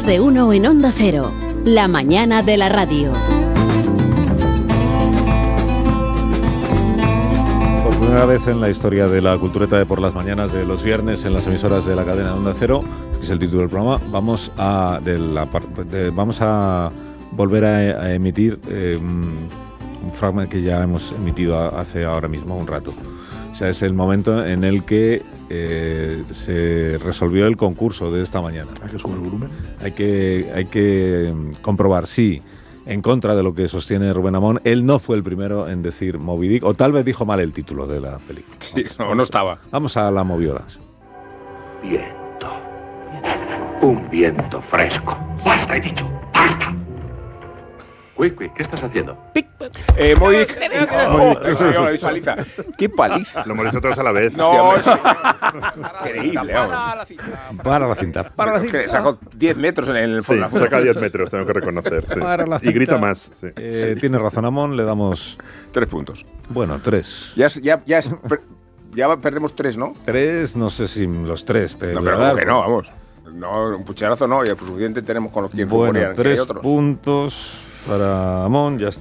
Más de uno en Onda Cero. La mañana de la radio. Por primera vez en la historia de la cultureta de por las mañanas de los viernes en las emisoras de la cadena Onda Cero, que es el título del programa, vamos a volver a emitir un fragmento que ya hemos emitido hace ahora mismo un rato. O sea, es el momento en el que se resolvió el concurso de esta mañana. ¿Hay que subir el volumen? Hay que comprobar si, en contra de lo que sostiene Rubén Amón, él no fue el primero en decir Moby Dick, o tal vez dijo mal el título de la película. Sí, no estaba. Vamos a la moviola. Viento. Un viento fresco. ¡Basta, he dicho! ¡Basta! Quick, ¿qué estás haciendo? Moby Dick. Lo he dicho a Liza. ¡Qué paliza! Lo hemos hecho todos a la vez. No, Sí, increíble. Para la cinta. Que sacó 10 metros en el sí, la foto. saca 10 metros, tengo que reconocer. Sí. Para la Y cinta. grita más. Sí. Tiene razón Amón, le damos, 3 puntos. bueno, 3. Ya perdemos 3, ¿no? 3, no sé si los 3 te No, voy a pero dar. como que no, vamos. No, un pucherazo no, y suficiente tenemos con los 100 Bueno, futbolistas, que hay 3 otros. puntos para Amón, ya está.